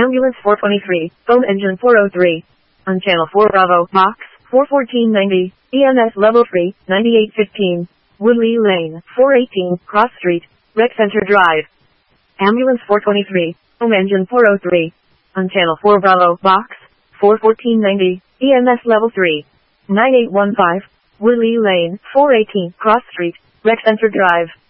Ambulance 423, phone engine 403. On channel 4 Bravo, box 41490, EMS level 3, 9815. Woodley Lane, 418, Cross Street, Rec Center Drive. Ambulance 423, home engine 403. On channel 4 Bravo, box 41490, EMS level 3, 9815. Woodley Lane, 418, Cross Street, Rec Center Drive.